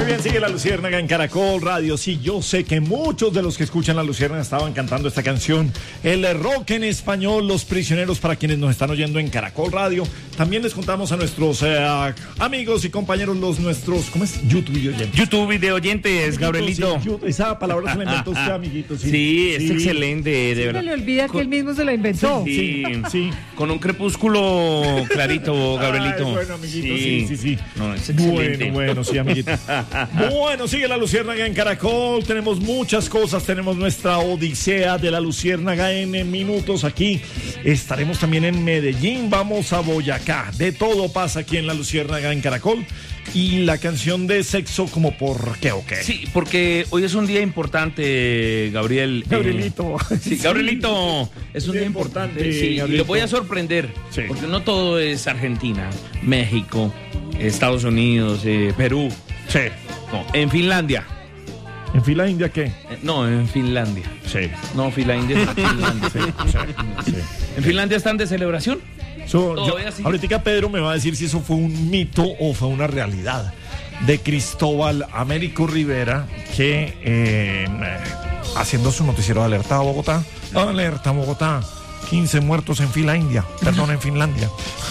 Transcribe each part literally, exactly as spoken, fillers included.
Muy bien, sigue La Luciérnaga en Caracol Radio. Sí, yo sé que muchos de los que escuchan La Luciérnaga estaban cantando esta canción. El rock en español, Los Prisioneros, para quienes nos están oyendo en Caracol Radio. También les contamos a nuestros eh, amigos y compañeros, los nuestros, ¿cómo es? YouTube y oyentes. YouTube de oyentes, Gabrielito. Sí, esa palabra se la inventó usted, amiguito. Sí, sí, es sí. excelente, de sí, verdad. se le olvida Con... que él mismo se la inventó. Sí, sí, sí. Con un crepúsculo clarito, Gabrielito. Ay, bueno, amiguito, sí, sí, sí. No, es excelente. Bueno, bueno, sí, amiguito. Bueno, sigue La Luciérnaga en Caracol. Tenemos muchas cosas. Tenemos nuestra odisea de La Luciérnaga en minutos aquí. Estaremos también en Medellín. Vamos a Boyacá. De todo pasa aquí en La Luciérnaga en Caracol. Y la canción de Sexo, como por qué o qué. Sí, porque hoy es un día importante, Gabriel. Gabrielito. Eh, sí, Gabrielito. Es un día, día importante. importante sí, y lo voy a sorprender. Sí. Porque no todo es Argentina, México, Estados Unidos, eh, Perú. Sí. No, en Finlandia. ¿En Finlandia qué? Eh, no, en Finlandia. Sí. No, Finlandia es Finlandia. Sí, sí, sí. ¿En Finlandia están de celebración? So, yo, ahorita Pedro me va a decir si eso fue un mito o fue una realidad de Cristóbal Américo Rivera, que eh, haciendo su noticiero de Alerta a Bogotá, Alerta a Bogotá, quince muertos en Finlandia, perdón, en Finlandia.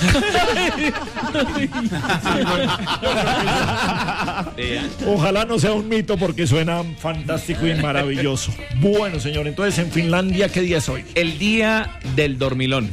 Ojalá no sea un mito porque suena fantástico y maravilloso. Bueno, señor, entonces en Finlandia, ¿qué día es hoy? El día del dormilón.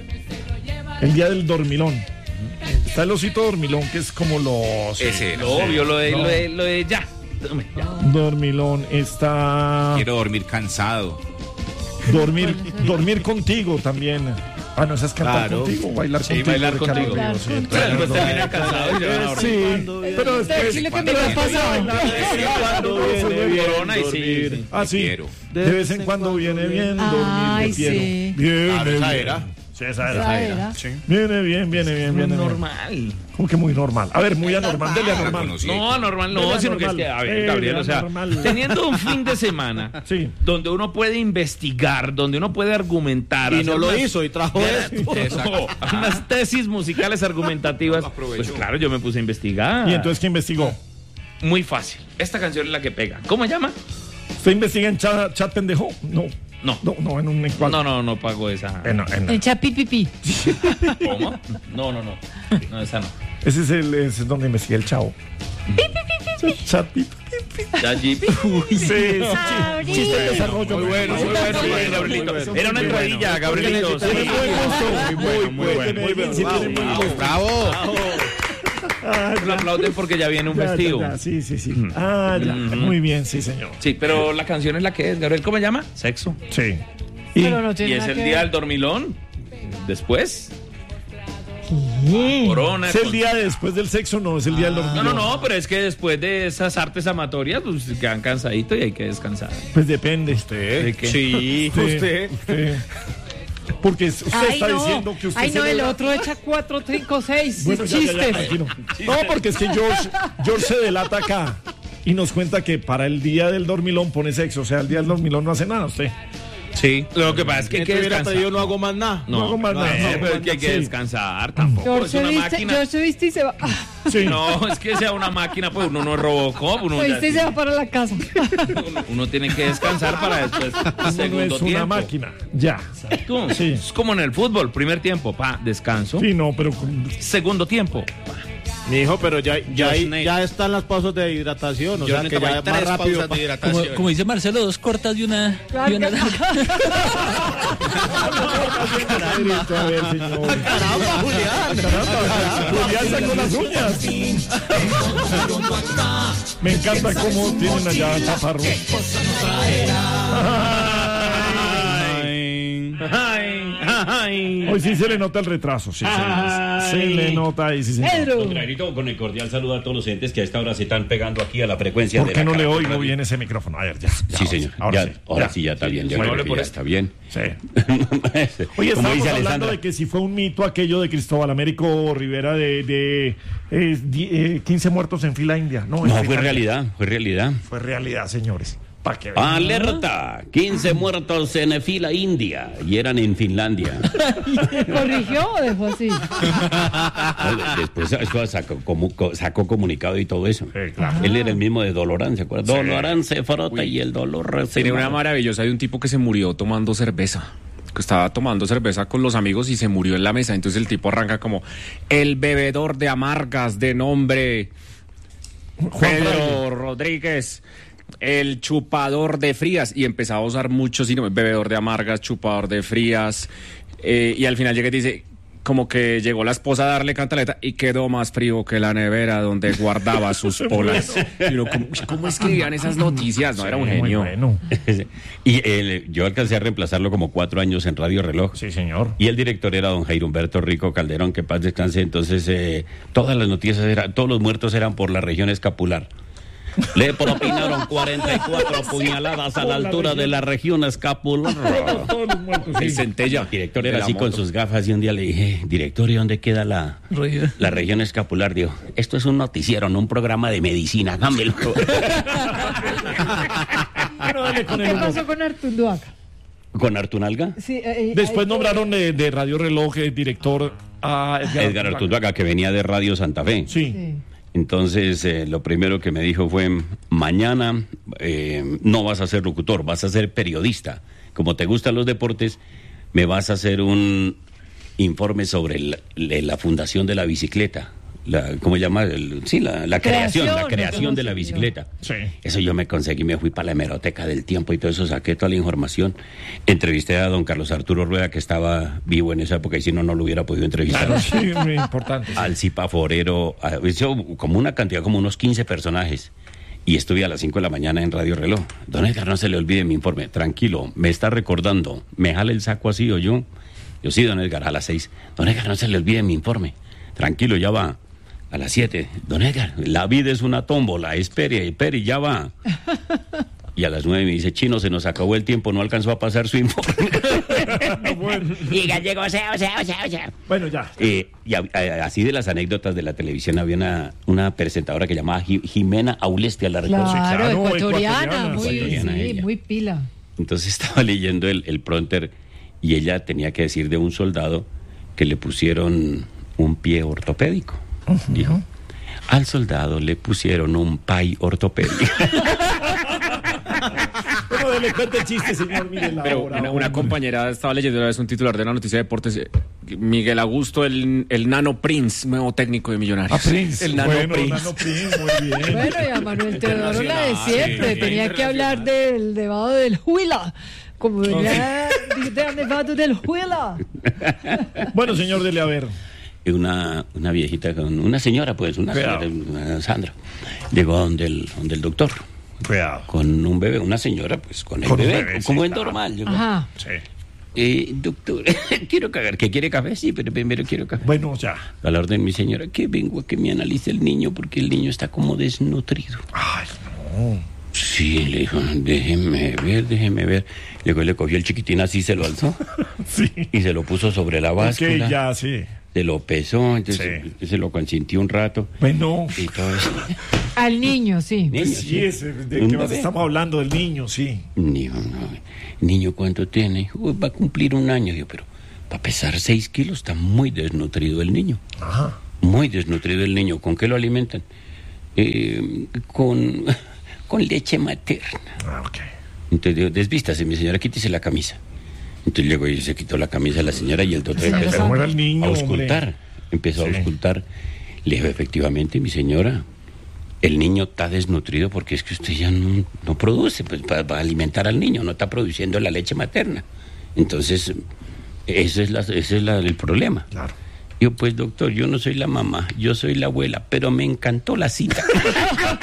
El día del dormilón. Está el osito dormilón, que es como los... Ese, lo obvio, lo de, no. lo de, lo de ya. ya. Dormilón está... Quiero dormir cansado. Dormir, dormir contigo también. Ah, no, esa es cantar claro. contigo, bailar sí, contigo. bailar contigo. Claro, sí, pero después termina cansado y se van a dormir. Sí, pero después... lo que me ha pasado. Cuando viene corona y sí. Ah, sí. De vez en cuando viene bien dormir. Ay, sí. Bien, esa era. Sí, esa era. Esa era. Sí. Viene bien, viene bien, viene bien. Normal. ¿Cómo que muy normal? A ver, muy anormal, dele anormal. No, anormal no, dele sino anormal. Que es que, a ver, Gabriel, o sea, anormal. Teniendo un fin de semana sí. donde uno puede investigar, donde uno puede argumentar. Y no lo unas, hizo y trajo esto. Unas tesis musicales argumentativas. Pues claro, yo me puse a investigar. ¿Y entonces qué investigó? Muy fácil. Esta canción es la que pega. ¿Cómo se llama? ¿Usted investiga en chat, chat pendejo? No. No. No, no, en un encuadro. No, no, no pago esa. En, en, en Chapipipi. ¿Cómo? No, no, no. No, esa no. Ese es el ese es donde investiga el chavo. Chapipipi. Chapipipi. Sí, sí. Chiste de desarrollo. Muy bueno, muy bueno, muy bueno, Gabrielito. Era una entradilla, Gabrielito. Muy bueno, muy bueno. Muy bueno. Bravo. Ah, lo aplauden porque ya viene un ya, festivo. Ya, ya. Sí, sí, sí. Ah, ya. Mm-hmm. Muy bien, sí, señor. Sí, pero la canción es la que es, Gabriel. ¿Cómo se llama? Sexo. Sí. Y, pero no y es el día del dormilón. Después. Sí. Corona. ¿Es el con... día después del sexo? No, es el día ah. del dormilón. No, no, no, pero es que después de esas artes amatorias, pues quedan cansaditos y hay que descansar. Pues depende. ¿Usted? ¿De qué? Sí, usted. Usted. usted. Porque usted Ay, está no. diciendo que usted Ay, no, se el lo... otro echa cuatro, cinco, seis bueno, chistes. Ya, ya, ya, no. no, porque es que George, George se delata acá y nos cuenta que para el día del dormilón pone sexo. O sea, el día del dormilón no hace nada usted. Sí, lo que pasa es que hay que descansar. Yo no hago más nada. No, no hago más nada. No, no, pero es que hay que descansar tampoco. George es una viste, máquina. George se viste y se va. Sí. No, es que sea una máquina, pues uno no es Robocop. Uno se viste y se va para la casa. Uno, uno tiene que descansar para después. Segundo no es tiempo. una máquina. Ya. Exacto. Sí. Es como en el fútbol. Primer tiempo, pa, descanso. Sí, no, pero. Segundo tiempo, pa. Mi hijo, pero ya, ya, hay, ya están las pausas de hidratación, o Yo sea que ya más rápido. De hidratación. Como, como dice Marcelo, dos cortas y una, y una larga. Caramba, caramba, Julián. Julián sacó las uñas. Me encanta cómo tienen allá taparros. Ay, ay. Hoy sí se le nota el retraso, sí, se, se le nota ahí, sí, sí. Don Granerito, con el cordial saludo a todos los entes que a esta hora se están pegando aquí a la frecuencia ¿Por de qué la no le oigo radio? bien ese micrófono? A ver, ya. ya sí, señor. Ahora, ya, sí, ahora ya. sí, ya está bien. Ya, sí, creo que por ya esto. está bien. Sí. Oye, estamos hablando de que si fue un mito aquello de Cristóbal Américo Rivera de, de eh, eh, quince muertos en fila india. No, no fue realidad, fue realidad. Fue realidad, señores. Alerta, quince muertos en fila india y eran en Finlandia. ¿Corrigió o dejó así? Después eso sacó, como, sacó comunicado y todo eso. Sí, claro. Él era el mismo de Dolorán, ¿se acuerdan? Sí. Dolorán se frota Uy. y el dolor se Tiene una maravillosa de un tipo que se murió tomando cerveza. Que estaba tomando cerveza con los amigos y se murió en la mesa. Entonces el tipo arranca como el bebedor de amargas de nombre Pedro Rodríguez, el chupador de frías, y empezaba a usar muchos sino bebedor de amargas, chupador de frías, eh, y al final llega y dice como que llegó la esposa a darle cantaleta y quedó más frío que la nevera donde guardaba sus polas. Y uno, ¿cómo, ¿cómo escribían esas noticias? No, sí, era un genio. Bueno. Y él, yo alcancé a reemplazarlo como cuatro años en Radio Reloj. Sí, señor. Y el director era don Jairo Humberto Rico Calderón, que paz descanse. Entonces, eh, todas las noticias eran, todos los muertos eran por la región escapular. Le propinaron cuarenta y cuatro puñaladas a la altura de la región escapular. El centella. El director era así con sus gafas y un día le dije, director, ¿y dónde queda la, la región escapular? Digo, esto es un noticiero, no un programa de medicina, hágamelo. ¿Qué pasó con Artunduaga? ¿Con Artunalga? Sí, eh, Después eh, nombraron de, de Radio Reloj eh, director a Edgar, Edgar Artunduaga, que venía de Radio Santa Fe. Sí. sí. Entonces, eh, lo primero que me dijo fue, mañana eh, no vas a ser locutor, vas a ser periodista. Como te gustan los deportes, me vas a hacer un informe sobre la, la fundación de la bicicleta. La, ¿Cómo se llama? El, sí, la, la creación, creación, la creación de la bicicleta. Sí. Eso yo me conseguí, me fui para la hemeroteca del tiempo y todo eso, saqué toda la información. Entrevisté a don Carlos Arturo Rueda, que estaba vivo en esa época, y si no, no lo hubiera podido entrevistar. Claro, sí, muy importante. Sí. Al Zipa Forero, a, hizo como una cantidad, como unos quince personajes. Y estuve a las cinco de la mañana en Radio Reloj. Don Edgar, no se le olvide mi informe. Tranquilo, me está recordando. ¿Me jala el saco así o yo? Yo sí, don Edgar, a las seis. Don Edgar, no se le olvide mi informe. Tranquilo, ya va. A las siete, don Edgar, la vida es una tómbola, espere, espere, ya va. Y a las nueve me dice, Chino, se nos acabó el tiempo, no alcanzó a pasar su informe. Bueno. Y gallego, o sea, o sea, o sea, o sea. Bueno, ya. Eh, y a, a, así de las anécdotas de la televisión, había una, una presentadora que llamaba Jimena Aulestia, la recuerdo. Claro, Claro, ecuatoriana, ecuatoriana, muy, ecuatoriana sí, ella. muy pila. Entonces estaba leyendo el, el prompter y ella tenía que decir de un soldado que le pusieron un pie ortopédico. Uh-huh. Dijo, al soldado le pusieron un pay ortopédico. Bueno, dele cuenta el chiste, señor Miguel. Pero ahora, una, una compañera estaba leyendo una vez un titular de una noticia de deportes. eh, Miguel Augusto, el, el Nano Prince, nuevo técnico de Millonarios. Ah, Prince. El Nano bueno, Prince. Nano Prince, muy bien. Bueno, y a Manuel Teodoro la de siempre. sí, Tenía que hablar del nevado del Huila. Como venía del nevado del Huila. Bueno, señor, dele a ver. Una, una viejita, con una señora, pues, una, señora, una Sandra, llegó donde el, donde el doctor. Cuidado. Con un bebé, una señora, pues, con el Con un bebé, bebé, como sí, es claro. normal. Llegó. Ajá. Sí. Eh, doctor, quiero cagar, ¿que quiere café? Sí, pero primero quiero café. Bueno, ya. A la orden, mi señora, que vengo a que me analice el niño porque el niño está como desnutrido. Ay, no. Sí, le dijo, déjeme ver, déjeme ver. Luego le cogió el chiquitín así, se lo alzó Sí. y se lo puso sobre la báscula. Ok, ya, sí. Se lo pesó, entonces Sí. se lo consintió un rato. Bueno. Y todo eso. Al niño, sí. Niño, Pues sí, ese, de Un que bebé. estamos hablando del niño, sí. Dijo, no, niño, ¿cuánto tiene? Dijo, "Uy, va a cumplir un año". Digo, pero para pesar seis kilos está muy desnutrido el niño. Ajá. Muy desnutrido el niño. ¿Con qué lo alimentan? Eh, con, con leche materna. Ah, ok. Entonces digo, desvístase, mi señora, quítese la camisa. Entonces luego ella se quitó la camisa de la señora y el doctor Señora empezó Sandra. ¿Cómo era el niño, a auscultar. hombre? Empezó Sí. a auscultar. Le dijo, efectivamente, mi señora, el niño está desnutrido porque es que usted ya no, no produce pues, para, para alimentar al niño, no está produciendo la leche materna. Entonces, ese es, la, ese es la, el problema. Claro. Yo, pues, doctor, yo no soy la mamá, yo soy la abuela, pero me encantó la cita.